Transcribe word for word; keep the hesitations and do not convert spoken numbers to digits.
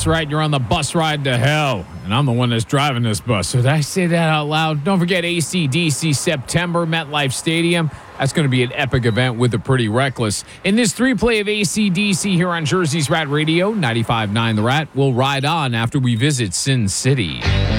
right. You're on the bus ride to hell. And I'm the one that's driving this bus. So did I say that out loud? Don't forget A C D C September, MetLife Stadium. That's going to be an epic event with the Pretty Reckless. In this three-play of A C D C here on Jersey's Rat Radio, ninety-five point nine The Rat, we'll ride on after we visit Sin City.